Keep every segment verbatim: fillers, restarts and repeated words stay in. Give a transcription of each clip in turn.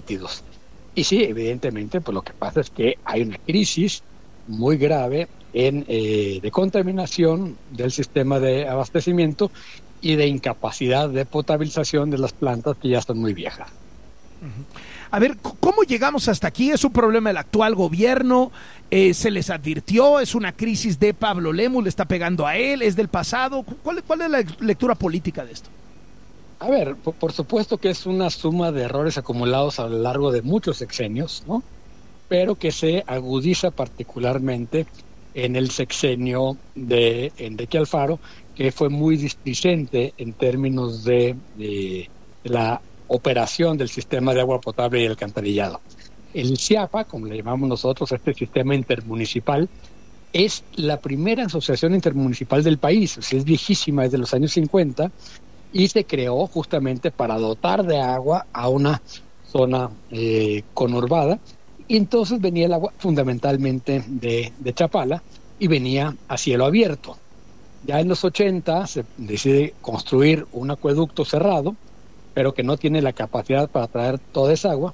nítidos. Y sí, evidentemente, pues lo que pasa es que hay una crisis muy grave en, eh, de contaminación del sistema de abastecimiento y de incapacidad de potabilización de las plantas que ya están muy viejas. A ver, ¿cómo llegamos hasta aquí? ¿Es un problema del actual gobierno? Eh, ¿Se les advirtió? ¿Es una crisis de Pablo Lemus? ¿Le está pegando a él? ¿Es del pasado? ¿Cuál, cuál es la lectura política de esto? A ver, por, por supuesto que es una suma de errores acumulados a lo largo de muchos sexenios, ¿no? Pero que se agudiza particularmente en el sexenio de Enrique Alfaro, que fue muy displicente en términos de, de la operación del sistema de agua potable y el alcantarillado. El CIAPA, como le llamamos nosotros, este sistema intermunicipal, es la primera asociación intermunicipal del país, o sea, es viejísima, es de los años cincuenta, y se creó justamente para dotar de agua a una zona eh, conurbada. Y entonces venía el agua fundamentalmente de, de Chapala y venía a cielo abierto. Ya en los ochenta se decide construir un acueducto cerrado, pero que no tiene la capacidad para traer toda esa agua,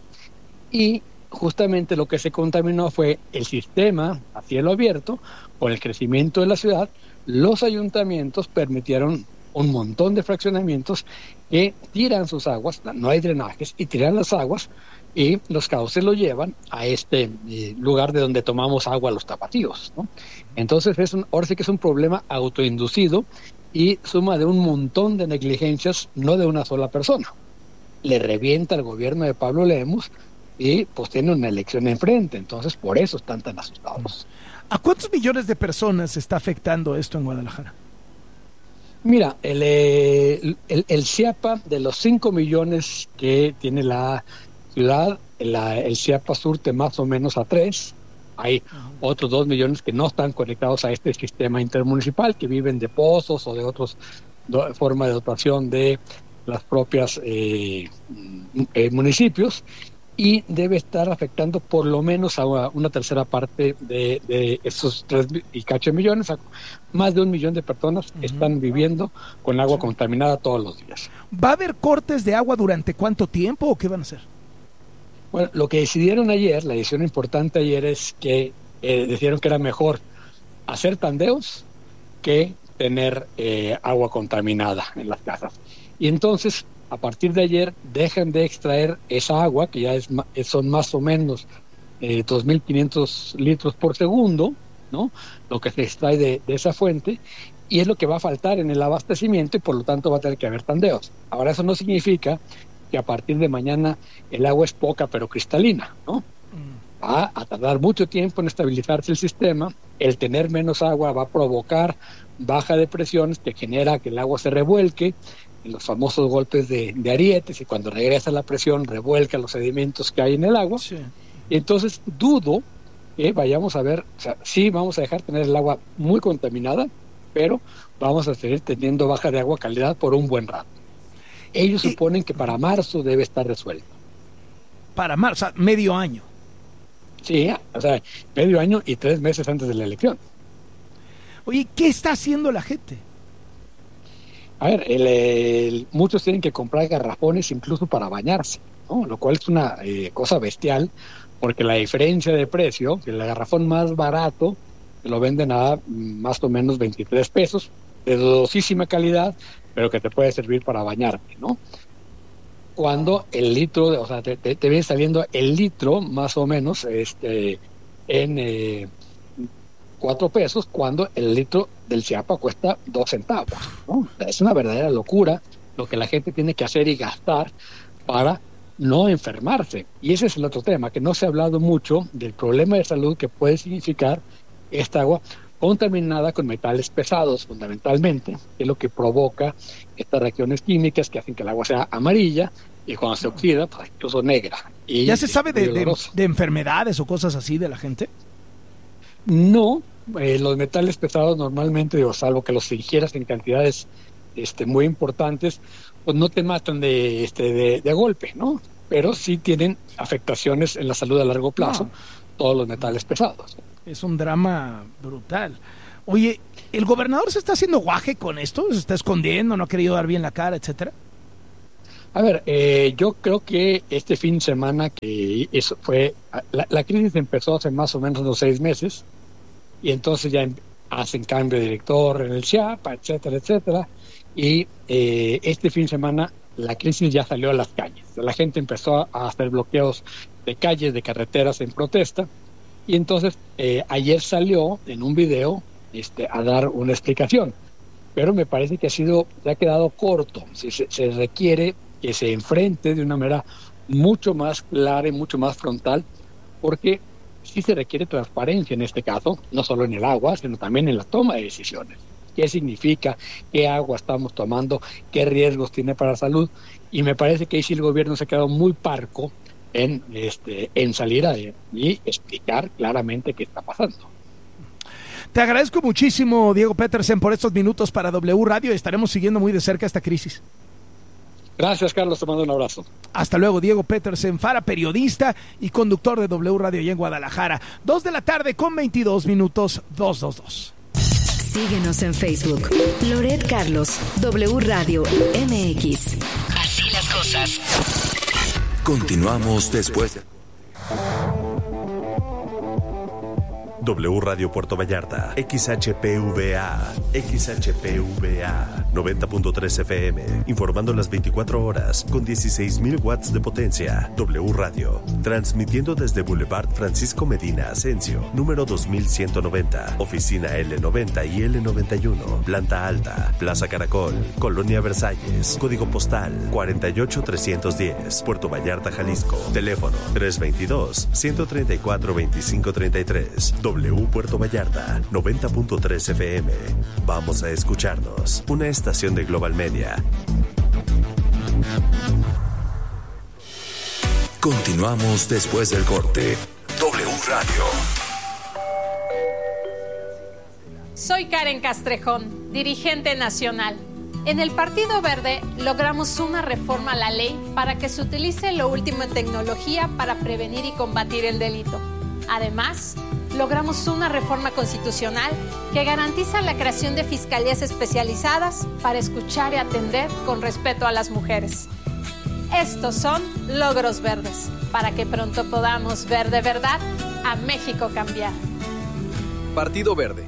y justamente lo que se contaminó fue el sistema a cielo abierto. Con el crecimiento de la ciudad, los ayuntamientos permitieron un montón de fraccionamientos que tiran sus aguas, no hay drenajes, y tiran las aguas, y los cauces lo llevan a este eh, lugar de donde tomamos agua los tapatíos, ¿no? Entonces es un, ahora sí que es un problema autoinducido y suma de un montón de negligencias, no de una sola persona. Le revienta al gobierno de Pablo Lemus y pues tiene una elección enfrente, entonces por eso están tan asustados. ¿A cuántos millones de personas está afectando esto en Guadalajara? Mira, el, el, el, el CIAPA, de los cinco millones que tiene la ciudad, la, el CIAPA surte más o menos a tres. Hay uh-huh. otros dos millones que no están conectados a este sistema intermunicipal, que viven de pozos o de otras do, formas de dotación de las propias eh, eh, municipios, y debe estar afectando por lo menos a una, una tercera parte de, de esos tres y cacho millones. Más de un millón de personas uh-huh. están viviendo con agua sí. contaminada todos los días. ¿Va a haber cortes de agua durante cuánto tiempo o qué van a hacer? Bueno, lo que decidieron ayer, la decisión importante ayer es que eh, decidieron que era mejor hacer tandeos que tener eh, agua contaminada en las casas. Y entonces, a partir de ayer, dejan de extraer esa agua, que ya es son más o menos eh, dos mil quinientos litros por segundo, ¿no? Lo que se extrae de, de esa fuente, y es lo que va a faltar en el abastecimiento, y por lo tanto va a tener que haber tandeos. Ahora, eso no significa que a partir de mañana el agua es poca pero cristalina, ¿no? Va a tardar mucho tiempo en estabilizarse el sistema. El tener menos agua va a provocar baja de presiones, que genera que el agua se revuelque, los famosos golpes de, de arietes, y cuando regresa la presión revuelca los sedimentos que hay en el agua. Sí. Y entonces dudo que vayamos a ver, o sea, sí vamos a dejar tener el agua muy contaminada, pero vamos a seguir teniendo baja de agua calidad por un buen rato. Ellos suponen que para marzo debe estar resuelto. Para marzo, o sea, medio año. Sí, o sea, medio año y tres meses antes de la elección. Oye, ¿qué está haciendo la gente? A ver, el, el, muchos tienen que comprar garrafones incluso para bañarse, ¿no? Lo cual es una eh, cosa bestial, porque la diferencia de precio, que el garrafón más barato lo venden a más o menos veintitrés pesos, de dudosísima calidad, pero que te puede servir para bañarte, ¿no? Cuando el litro, o sea, te, te, te viene saliendo el litro más o menos este, en eh, cuatro pesos, cuando el litro del CIAPA cuesta dos centavos, ¿no? Es una verdadera locura lo que la gente tiene que hacer y gastar para no enfermarse. Y ese es el otro tema, que no se ha hablado mucho del problema de salud que puede significar esta agua contaminada con metales pesados, fundamentalmente, que es lo que provoca estas reacciones químicas que hacen que el agua sea amarilla, y cuando se oxida, pues incluso negra. Y ¿ya se sabe de, de, de enfermedades o cosas así de la gente? No, eh, los metales pesados normalmente, digo, salvo que los ingieras en cantidades este, muy importantes, pues no te matan de, este, de, de golpe, ¿no? Pero sí tienen afectaciones en la salud a largo plazo, no. todos los metales pesados. Es un drama brutal. Oye, ¿el gobernador se está haciendo guaje con esto? ¿Se está escondiendo? ¿No ha querido dar bien la cara, etcétera? A ver, eh, yo creo que este fin de semana que eso fue, la, la crisis empezó hace más o menos unos seis meses y entonces ya hacen cambio de director en el Chiapa, etcétera, etcétera, y eh, este fin de semana la crisis ya salió a las calles. La gente empezó a hacer bloqueos de calles, de carreteras en protesta, y entonces eh, ayer salió en un video este, a dar una explicación, pero me parece que ha sido, se ha quedado corto. Se, se requiere que se enfrente de una manera mucho más clara y mucho más frontal, porque sí se requiere transparencia en este caso, no solo en el agua, sino también en la toma de decisiones. ¿Qué significa? ¿Qué agua estamos tomando? ¿Qué riesgos tiene para la salud? Y me parece que ahí sí el gobierno se ha quedado muy parco en, este, en salir a, y explicar claramente qué está pasando. Te agradezco muchísimo, Diego Petersen, por estos minutos para W Radio. Estaremos siguiendo muy de cerca esta crisis. Gracias, Carlos, te mando un abrazo. Hasta luego, Diego Petersen Fara, periodista y conductor de W Radio allá en Guadalajara. Dos de la tarde con veintidós minutos, dos dos dos. Síguenos en Facebook, Loret Carlos, W Radio M X. Así las cosas. Continuamos después. W Radio Puerto Vallarta, X H P V A, X H P V A, noventa punto tres F M, informando las veinticuatro horas, con dieciséis mil watts de potencia. W Radio, transmitiendo desde Boulevard Francisco Medina Asensio, número dos mil ciento noventa, oficina L noventa y L noventa y uno, planta alta, Plaza Caracol, Colonia Versalles, código postal cuarenta y ocho trescientos diez, Puerto Vallarta, Jalisco, teléfono tres veintidós, ciento treinta y cuatro, veinticinco treinta y tres. W Puerto Vallarta, noventa punto tres F M. Vamos a escucharnos. Una estación de Global Media. Continuamos después del corte. W Radio. Soy Karen Castrejón, dirigente nacional. En el Partido Verde logramos una reforma a la ley para que se utilice lo último en tecnología para prevenir y combatir el delito. Además, logramos una reforma constitucional que garantiza la creación de fiscalías especializadas para escuchar y atender con respeto a las mujeres. Estos son logros verdes, para que pronto podamos ver de verdad a México cambiar. Partido Verde.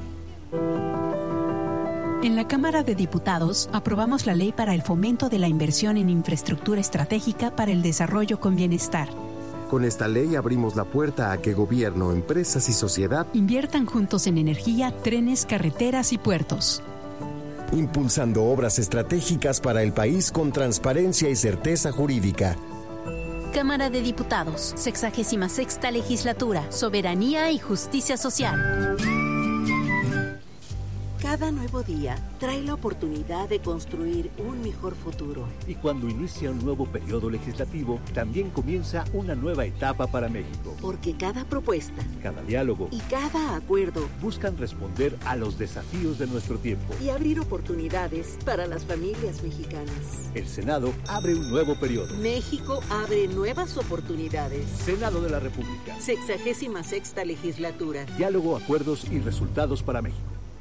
En la Cámara de Diputados aprobamos la ley para el fomento de la inversión en infraestructura estratégica para el desarrollo con bienestar. Con esta ley abrimos la puerta a que gobierno, empresas y sociedad inviertan juntos en energía, trenes, carreteras y puertos. Impulsando obras estratégicas para el país con transparencia y certeza jurídica. Cámara de Diputados, sexagésima sexta legislatura, soberanía y justicia social. Cada nuevo día trae la oportunidad de construir un mejor futuro. Y cuando inicia un nuevo periodo legislativo, también comienza una nueva etapa para México. Porque cada propuesta, cada diálogo y cada acuerdo buscan responder a los desafíos de nuestro tiempo y abrir oportunidades para las familias mexicanas. El Senado abre un nuevo periodo. México abre nuevas oportunidades. Senado de la República. Sexagésima sexta legislatura. Diálogo, acuerdos y resultados para México.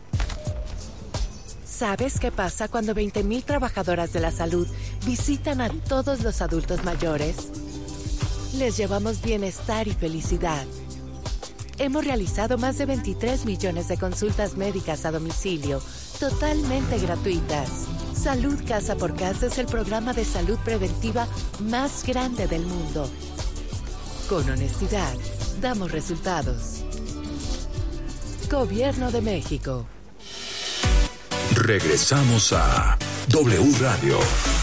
¿Sabes qué pasa cuando veinte mil trabajadoras de la salud visitan a todos los adultos mayores? Les llevamos bienestar y felicidad. Hemos realizado más de veintitrés millones de consultas médicas a domicilio, totalmente gratuitas. Salud Casa por Casa es el programa de salud preventiva más grande del mundo. Con honestidad, damos resultados. Gobierno de México. Regresamos a W Radio.